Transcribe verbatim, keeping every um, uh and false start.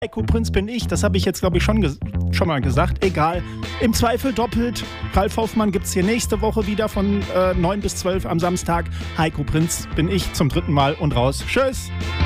Heiko Prinz bin ich, das habe ich jetzt, glaube ich, schon, ges- schon mal gesagt. Egal. Im Zweifel doppelt. Ralf Hoffmann gibt es hier nächste Woche wieder von äh, neun bis zwölf am Samstag. Heiko Prinz bin ich zum dritten Mal und raus. Tschüss.